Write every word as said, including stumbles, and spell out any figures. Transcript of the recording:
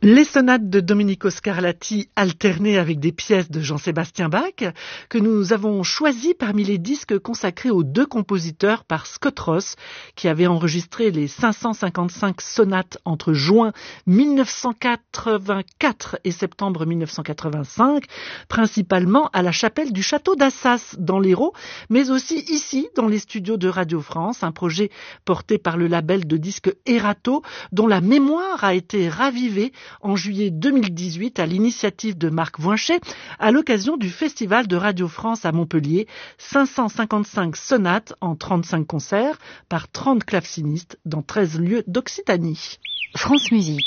Les sonates de Domenico Scarlatti alternées avec des pièces de Jean-Sébastien Bach que nous avons choisies parmi les disques consacrés aux deux compositeurs par Scott Ross qui avait enregistré les cinq cent cinquante-cinq sonates entre juin mille neuf cent quatre-vingt-quatre et septembre mille neuf cent quatre-vingt-cinq, principalement à la chapelle du château d'Assas dans l'Hérault, mais aussi ici dans les studios de Radio France, un projet porté par le label de disques Erato dont la mémoire a été ravivée en juillet deux mille dix-huit à l'initiative de Marc Voinchet à l'occasion du Festival de Radio France à Montpellier. cinq cent cinquante-cinq sonates en trente-cinq concerts par trente clavecinistes dans treize lieux d'Occitanie. France Musique.